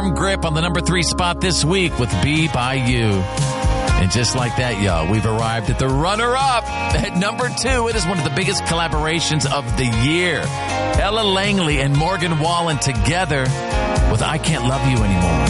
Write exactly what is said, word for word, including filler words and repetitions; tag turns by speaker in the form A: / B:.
A: firm grip on the number three spot this week with Be By You. And just like that, y'all, we've arrived at the runner-up at number two. It is one of the biggest collaborations of the year. Ella Langley and Morgan Wallen together with I Can't Love You Anymore.